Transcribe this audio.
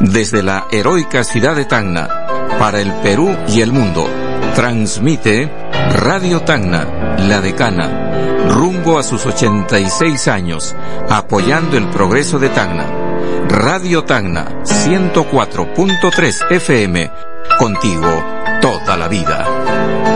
Desde la heroica ciudad de Tacna, para el Perú y el mundo, transmite Radio Tacna, la decana, rumbo a sus 86 años, apoyando el progreso de Tacna. Radio Tacna, 104.3 FM, contigo toda la vida.